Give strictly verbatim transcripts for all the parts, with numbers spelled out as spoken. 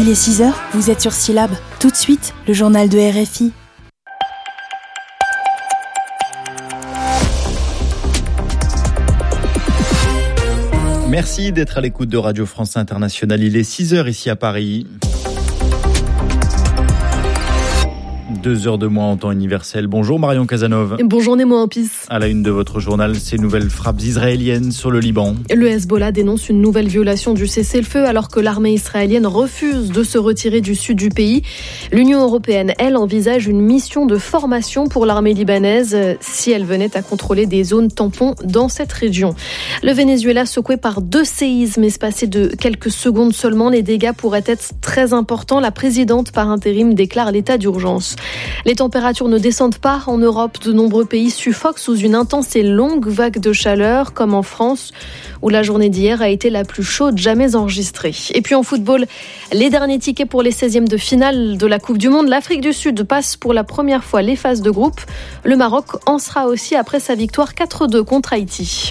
Il est six heures, vous êtes sur Syllab. Tout de suite, le journal de R F I. Merci d'être à l'écoute de Radio France Internationale. Il est six heures ici à Paris. Deux heures de moins en temps universel. Bonjour Marion Casanov. Bonjour Nemo Ampis. À la une de votre journal, ces nouvelles frappes israéliennes sur le Liban. Le Hezbollah dénonce une nouvelle violation du cessez-le-feu alors que l'armée israélienne refuse de se retirer du sud du pays. L'Union européenne, elle, envisage une mission de formation pour l'armée libanaise si elle venait à contrôler des zones tampons dans cette région. Le Venezuela secoué par deux séismes espacés de quelques secondes seulement. Les dégâts pourraient être très importants. La présidente par intérim déclare l'état d'urgence. Les températures ne descendent pas en Europe. De nombreux pays suffoquent sous une intense et longue vague de chaleur, comme en France, où la journée d'hier a été la plus chaude jamais enregistrée. Et puis en football, les derniers tickets pour les seizièmes de finale de la Coupe du Monde. L'Afrique du Sud passe pour la première fois les phases de groupe. Le Maroc en sera aussi après sa victoire quatre deux contre Haïti.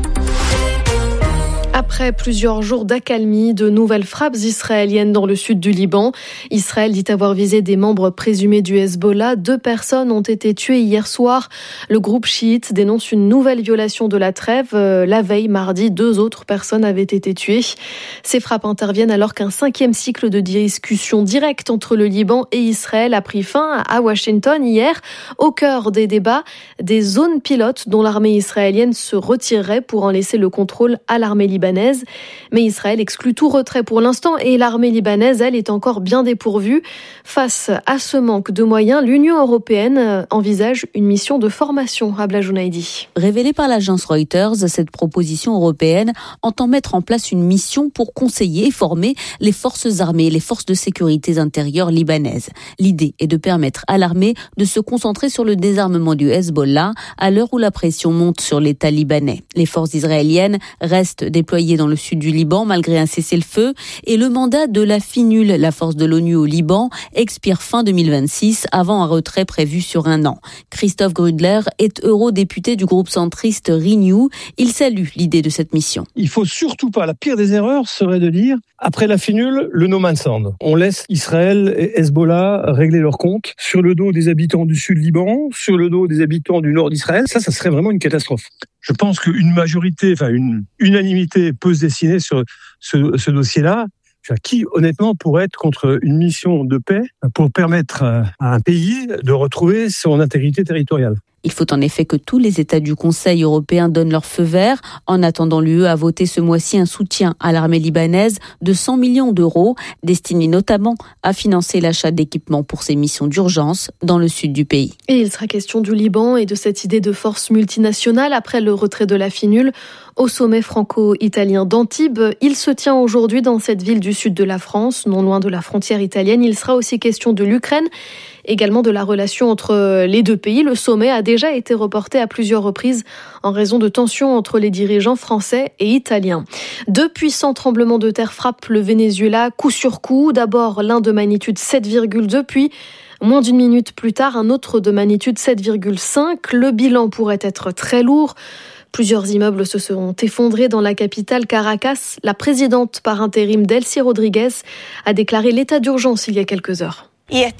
Après plusieurs jours d'accalmie, de nouvelles frappes israéliennes dans le sud du Liban. Israël dit avoir visé des membres présumés du Hezbollah. Deux personnes ont été tuées hier soir. Le groupe chiite dénonce une nouvelle violation de la trêve. La veille, mardi, deux autres personnes avaient été tuées. Ces frappes interviennent alors qu'un cinquième cycle de discussion directe entre le Liban et Israël a pris fin à Washington hier. Au cœur des débats, des zones pilotes dont l'armée israélienne se retirerait pour en laisser le contrôle à l'armée libanaise. Mais Israël exclut tout retrait pour l'instant et l'armée libanaise, elle, est encore bien dépourvue. Face à ce manque de moyens, l'Union européenne envisage une mission de formation à Blajounaïdi. Révélée par l'agence Reuters, cette proposition européenne entend mettre en place une mission pour conseiller et former les forces armées et les forces de sécurité intérieure libanaises. L'idée est de permettre à l'armée de se concentrer sur le désarmement du Hezbollah à l'heure où la pression monte sur l'État libanais. Les forces israéliennes restent déployées dans le sud du Liban malgré un cessez-le-feu et le mandat de la FINUL, la force de l'ONU au Liban, expire fin deux mille vingt-six avant un retrait prévu sur un an. Christophe Grudler est eurodéputé du groupe centriste Renew. Il salue l'idée de cette mission. Il faut surtout pas, la pire des erreurs serait de dire après la FINUL, le no man's land. On laisse Israël et Hezbollah régler leurs comptes sur le dos des habitants du sud Liban, sur le dos des habitants du nord d'Israël. Ça, ça serait vraiment une catastrophe. Je pense qu'une majorité, enfin une unanimité peut se dessiner sur ce, ce dossier-là. Qui, honnêtement, pourrait être contre une mission de paix pour permettre à un pays de retrouver son intégrité territoriale? Il faut en effet que tous les États du Conseil européen donnent leur feu vert. En attendant, l'U E a voté ce mois-ci un soutien à l'armée libanaise de cent millions d'euros, destiné notamment à financer l'achat d'équipements pour ses missions d'urgence dans le sud du pays. Et il sera question du Liban et de cette idée de force multinationale après le retrait de la FINUL. Au sommet franco-italien d'Antibes, il se tient aujourd'hui dans cette ville du sud de la France, non loin de la frontière italienne. Il sera aussi question de l'Ukraine, également de la relation entre les deux pays. Le sommet a déjà été reporté à plusieurs reprises en raison de tensions entre les dirigeants français et italiens. Deux puissants tremblements de terre frappent le Venezuela coup sur coup. D'abord l'un de magnitude sept virgule deux, puis moins d'une minute plus tard un autre de magnitude sept virgule cinq. Le bilan pourrait être très lourd. Plusieurs immeubles se sont effondrés dans la capitale Caracas. La présidente par intérim Delcy Rodriguez a déclaré l'état d'urgence il y a quelques heures.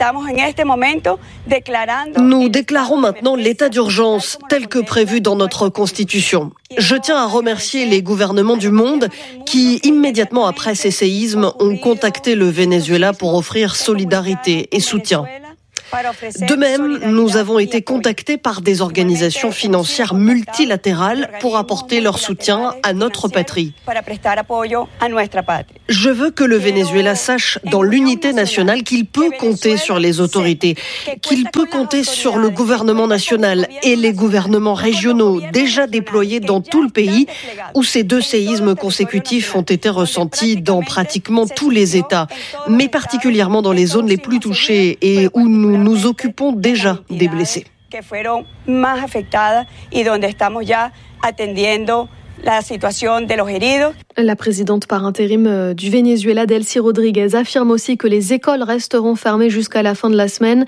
Nous déclarons maintenant l'état d'urgence tel que prévu dans notre Constitution. Je tiens à remercier les gouvernements du monde qui, immédiatement après ces séismes, ont contacté le Venezuela pour offrir solidarité et soutien. De même, nous avons été contactés par des organisations financières multilatérales pour apporter leur soutien à notre patrie. Je veux que le Venezuela sache dans l'unité nationale qu'il peut compter sur les autorités, qu'il peut compter sur le gouvernement national et les gouvernements régionaux déjà déployés dans tout le pays où ces deux séismes consécutifs ont été ressentis dans pratiquement tous les États, mais particulièrement dans les zones les plus touchées et où nous nous occupons déjà des blessés. La présidente par intérim du Venezuela, Delcy Rodriguez, affirme aussi que les écoles resteront fermées jusqu'à la fin de la semaine.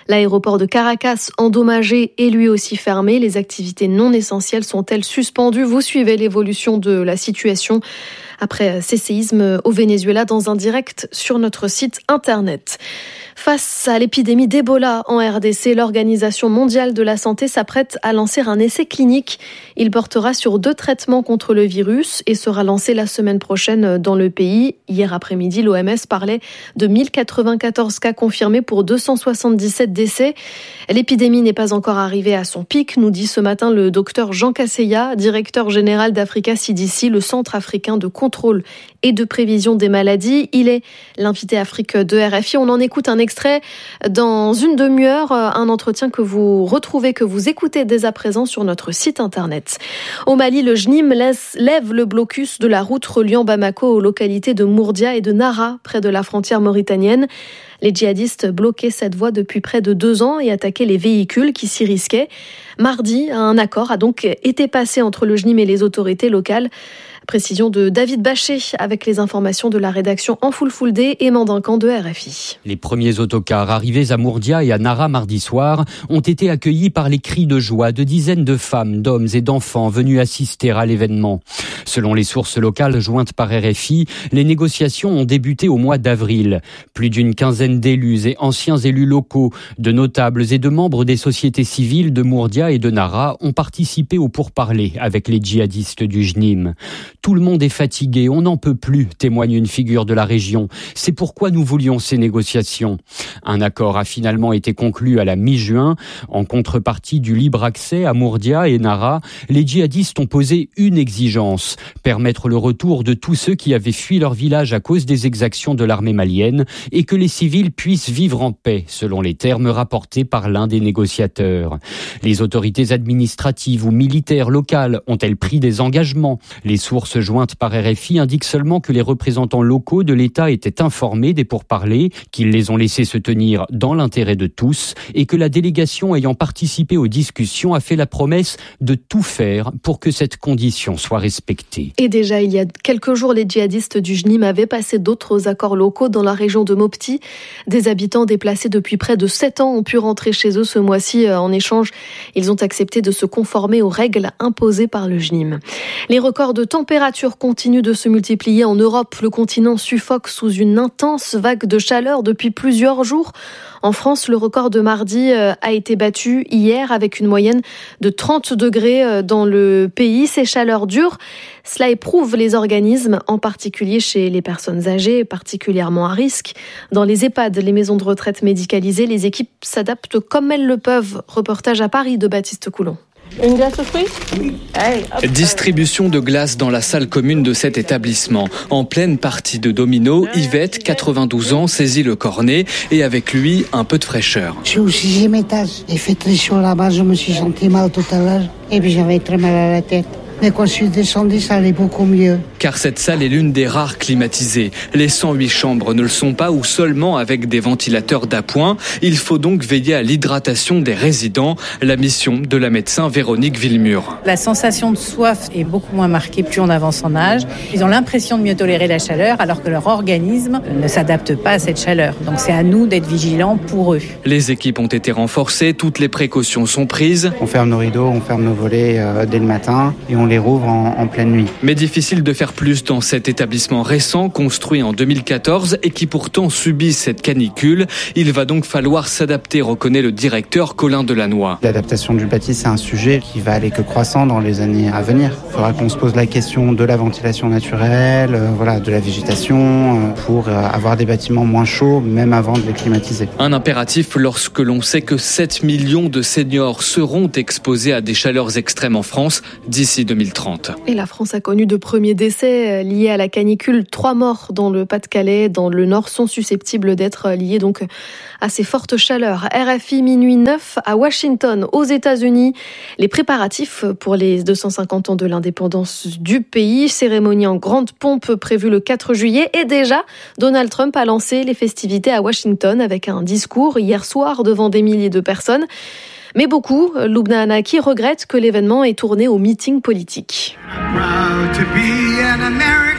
L'aéroport de Caracas, endommagé et lui aussi fermé. Les activités non essentielles sont-elles suspendues ? Vous suivez l'évolution de la situation après ces séismes au Venezuela dans un direct sur notre site internet. Face à l'épidémie d'Ebola en R D C, l'Organisation mondiale de la santé s'apprête à lancer un essai clinique. Il portera sur deux traitements contre le virus et sera lancé la semaine prochaine dans le pays. Hier après-midi, l'O M S parlait de mille quatre-vingt-quatorze cas confirmés pour deux cent soixante-dix-sept décès. L'épidémie n'est pas encore arrivée à son pic, nous dit ce matin le docteur Jean Casseya, directeur général d'Africa C D C, le Centre africain de contrôle et de prévision des maladies. Il est l'invité Afrique de R F I. On en écoute un extrait dans une demi-heure, un entretien que vous retrouvez, que vous écoutez dès à présent sur notre site internet. Au Mali, le J N I M laisse, lève le blocus de la route reliant Bamako aux localités de Mourdia et de Nara, près de la frontière mauritanienne. Les djihadistes bloquaient cette voie depuis près de deux ans et attaquaient les véhicules qui s'y risquaient. Mardi, un accord a donc été passé entre le J N I M et les autorités locales. Précision de David Bachet avec les informations de la rédaction en full full day et Mandincan de R F I. Les premiers autocars arrivés à Mourdia et à Nara mardi soir ont été accueillis par les cris de joie de dizaines de femmes, d'hommes et d'enfants venus assister à l'événement. Selon les sources locales jointes par R F I, les négociations ont débuté au mois d'avril. Plus d'une quinzaine d'élus et anciens élus locaux, de notables et de membres des sociétés civiles de Mourdia et de Nara ont participé aux pourparlers avec les djihadistes du J N I M. Tout le monde est fatigué, on n'en peut plus, témoigne une figure de la région. C'est pourquoi nous voulions ces négociations. Un accord a finalement été conclu à la mi-juin. En contrepartie du libre accès à Mourdia et Nara, les djihadistes ont posé une exigence, permettre le retour de tous ceux qui avaient fui leur village à cause des exactions de l'armée malienne et que les civils puissent vivre en paix, selon les termes rapportés par l'un des négociateurs. Les autorités administratives ou militaires locales ont-elles pris des engagements ? Les sources jointes par R F I indiquent seulement que les représentants locaux de l'État étaient informés des pourparlers, qu'ils les ont laissés se tenir dans l'intérêt de tous et que la délégation ayant participé aux discussions a fait la promesse de tout faire pour que cette condition soit respectée. Et déjà, il y a quelques jours, les djihadistes du J N I M avaient passé d'autres accords locaux dans la région de Mopti. Des habitants déplacés depuis près de sept ans ont pu rentrer chez eux ce mois-ci. En échange, ils ont accepté de se conformer aux règles imposées par le J N I M. Les records de température continuent de se multiplier en Europe. Le continent suffoque sous une intense vague de chaleur depuis plusieurs jours. En France, le record de mardi a été battu hier avec une moyenne de trente degrés dans le pays. Ces chaleurs durent. Cela éprouve les organismes, en particulier chez les personnes âgées, particulièrement à risque. Dans les EHPAD, les maisons de retraite médicalisées, les équipes s'adaptent comme elles le peuvent. Reportage à Paris de Baptiste Coulon. Une glace aux fruits ? Oui. Distribution de glace dans la salle commune de cet établissement. En pleine partie de domino, Yvette, quatre-vingt-douze ans, saisit le cornet et avec lui, un peu de fraîcheur. Je suis au sixième étage. Il fait très chaud là-bas, je me suis senti mal tout à l'heure et puis j'avais très mal à la tête. Mais quand je suis descendu, ça allait beaucoup mieux. Car cette salle est l'une des rares climatisées. Les cent huit chambres ne le sont pas ou seulement avec des ventilateurs d'appoint. Il faut donc veiller à l'hydratation des résidents. La mission de la médecin Véronique Villemur. La sensation de soif est beaucoup moins marquée plus on avance en âge. Ils ont l'impression de mieux tolérer la chaleur alors que leur organisme ne s'adapte pas à cette chaleur. Donc c'est à nous d'être vigilants pour eux. Les équipes ont été renforcées, toutes les précautions sont prises. On ferme nos rideaux, on ferme nos volets euh, dès le matin et on les rouvre en, en pleine nuit. Mais difficile de faire plus dans cet établissement récent, construit en deux mille quatorze et qui pourtant subit cette canicule. Il va donc falloir s'adapter, reconnaît le directeur Colin Delannoy. L'adaptation du bâti, c'est un sujet qui va aller que croissant dans les années à venir. Il faudra qu'on se pose la question de la ventilation naturelle, euh, voilà, de la végétation, euh, pour euh, avoir des bâtiments moins chauds, même avant de les climatiser. Un impératif lorsque l'on sait que sept millions de seniors seront exposés à des chaleurs extrêmes en France d'ici deux mille trente. Et la France a connu de premiers décès liés à la canicule. Trois morts dans le Pas-de-Calais, dans le Nord, sont susceptibles d'être liés donc à ces fortes chaleurs. R F I minuit neuf à Washington, aux États-Unis. Les préparatifs pour les deux cent cinquante ans de l'indépendance du pays. Cérémonie en grande pompe prévue le quatre juillet. Et déjà, Donald Trump a lancé les festivités à Washington avec un discours hier soir devant des milliers de personnes. Mais beaucoup, Lubna Hanaki, regrette que l'événement ait tourné au meeting politique. I'm proud to be an American.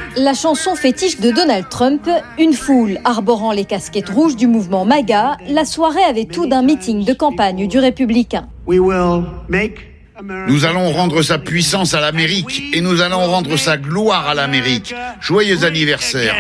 La chanson fétiche de Donald Trump, une foule arborant les casquettes rouges du mouvement MAGA, la soirée avait tout d'un meeting de campagne du républicain. Nous allons rendre sa puissance à l'Amérique et nous allons rendre sa gloire à l'Amérique. Joyeux anniversaire.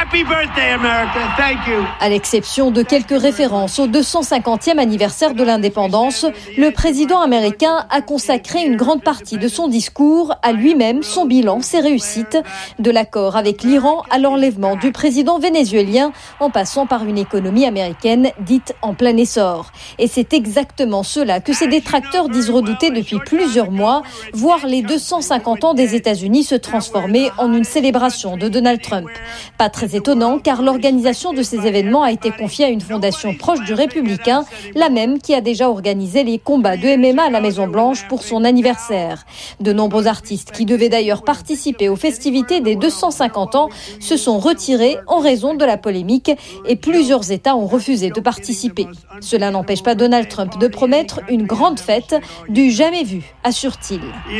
À l'exception de quelques références au deux cent cinquantième anniversaire de l'indépendance, le président américain a consacré une grande partie de son discours à lui-même, son bilan, ses réussites, de l'accord avec l'Iran à l'enlèvement du président vénézuélien, en passant par une économie américaine dite en plein essor. Et c'est exactement cela que ses détracteurs disent redouter depuis plusieurs mois, voir les deux cent cinquante ans des États-Unis se transformer en une célébration de Donald Trump. Pas très étonnant, car l'organisation de ces événements a été confiée à une fondation proche du républicain, la même qui a déjà organisé les combats de M M A à la Maison-Blanche pour son anniversaire. De nombreux artistes qui devaient d'ailleurs participer aux festivités des deux cent cinquante ans se sont retirés en raison de la polémique et plusieurs États ont refusé de participer. Cela n'empêche pas Donald Trump de promettre une grande fête du jamais vu, assure-t-il.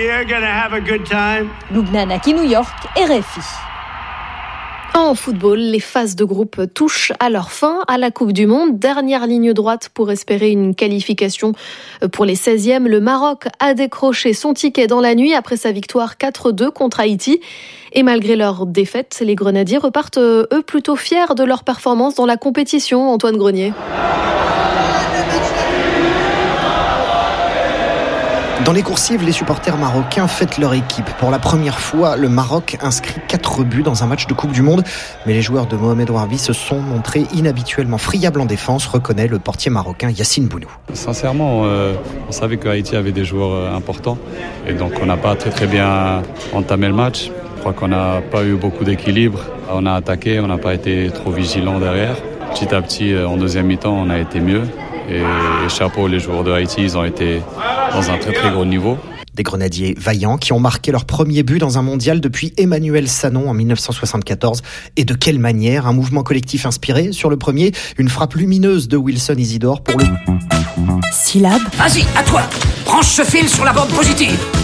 Lubna Naki, New York, R F I. En football, les phases de groupe touchent à leur fin à la Coupe du Monde. Dernière ligne droite pour espérer une qualification pour les seizièmes. Le Maroc a décroché son ticket dans la nuit après sa victoire quatre deux contre Haïti. Et malgré leur défaite, les Grenadiers repartent eux plutôt fiers de leur performance dans la compétition. Antoine Grenier. Dans les coursives, les supporters marocains fêtent leur équipe. Pour la première fois, le Maroc inscrit quatre buts dans un match de Coupe du Monde. Mais les joueurs de Mohamed Ouarbi se sont montrés inhabituellement friables en défense, reconnaît le portier marocain Yassine Bounou. Sincèrement, euh, on savait que Haïti avait des joueurs euh, importants. Et donc on n'a pas très très bien entamé le match. Je crois qu'on n'a pas eu beaucoup d'équilibre. On a attaqué, on n'a pas été trop vigilant derrière. Petit à petit, en deuxième mi-temps, on a été mieux. Et chapeau, les joueurs de Haïti, ils ont été dans un très très gros niveau. Des grenadiers vaillants qui ont marqué leur premier but dans un mondial depuis Emmanuel Sanon en dix-neuf cent soixante-quatorze. Et de quelle manière? Un mouvement collectif inspiré sur le premier, une frappe lumineuse de Wilson Isidore pour le... Syllabe. Vas-y, à toi. Branche ce fil sur la bande positive.